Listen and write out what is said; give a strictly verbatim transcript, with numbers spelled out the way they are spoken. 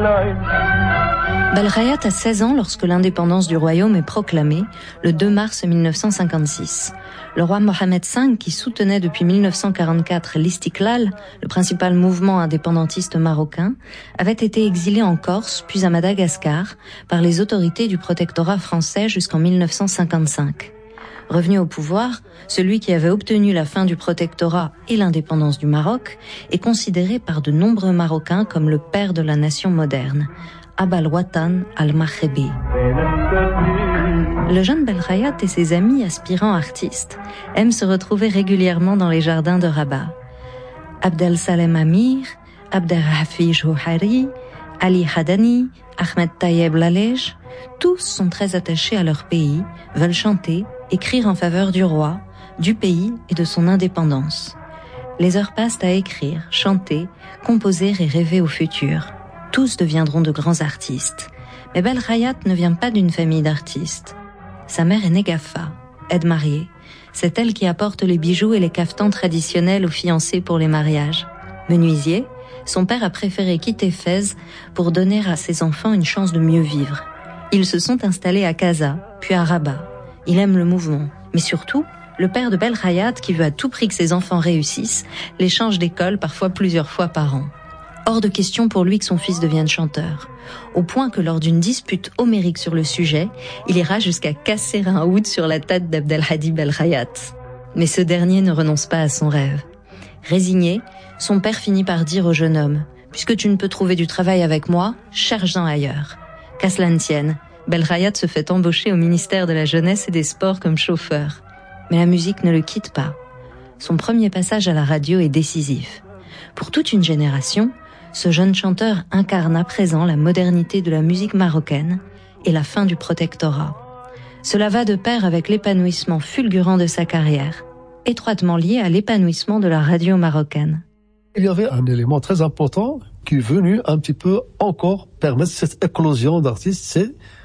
Belkhayat a seize ans lorsque l'indépendance du royaume est proclamée, le deux mars mille neuf cent cinquante-six. Le roi Mohamed cinq, qui soutenait depuis mille neuf cent quarante-quatre l'Istiklal, le principal mouvement indépendantiste marocain, avait été exilé en Corse, puis à Madagascar, par les autorités du protectorat français jusqu'en mille neuf cent cinquante-cinq. Revenu au pouvoir, celui qui avait obtenu la fin du protectorat et l'indépendance du Maroc est considéré par de nombreux Marocains comme le père de la nation moderne, Abal Watan al-Maghrebi. Le jeune Belkhayat et ses amis aspirants artistes aiment se retrouver régulièrement dans les jardins de Rabat. Abdel Salem Amir, Abdelhafiz Jouhari, Ali Hadani, Ahmed Tayeb Lalej, tous sont très attachés à leur pays, veulent chanter, écrire en faveur du roi, du pays et de son indépendance. Les heures passent à écrire, chanter, composer et rêver au futur. Tous deviendront de grands artistes. Mais Belkhayat ne vient pas d'une famille d'artistes. Sa mère est Negafa, aide mariée. C'est elle qui apporte les bijoux et les caftans traditionnels aux fiancés pour les mariages. Menuisier, son père a préféré quitter Fès pour donner à ses enfants une chance de mieux vivre. Ils se sont installés à Casa, puis à Rabat. Il aime le mouvement, mais surtout, le père de Belkhayat, qui veut à tout prix que ses enfants réussissent, les change d'école parfois plusieurs fois par an. Hors de question pour lui que son fils devienne chanteur, au point que lors d'une dispute homérique sur le sujet, il ira jusqu'à casser un oud sur la tête d'Abdelhadi Belkhayat. Mais ce dernier ne renonce pas à son rêve. Résigné, son père finit par dire au jeune homme « Puisque tu ne peux trouver du travail avec moi, cherche-en ailleurs. » Qu'à cela ne tienne, Belkhayat se fait embaucher au ministère de la Jeunesse et des Sports comme chauffeur. Mais la musique ne le quitte pas. Son premier passage à la radio est décisif. Pour toute une génération, ce jeune chanteur incarne à présent la modernité de la musique marocaine et la fin du protectorat. Cela va de pair avec l'épanouissement fulgurant de sa carrière, étroitement lié à l'épanouissement de la radio marocaine. Il y avait un élément très important qui est venu un petit peu encore permettre cette éclosion d'artistes, c'est